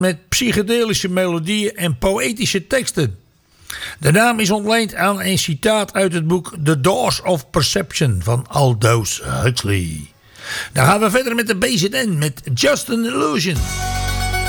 met psychedelische melodieën en poëtische teksten. De naam is ontleend aan een citaat uit het boek The Doors of Perception van Aldous Huxley. Dan gaan we verder met de BZN met Just an Illusion.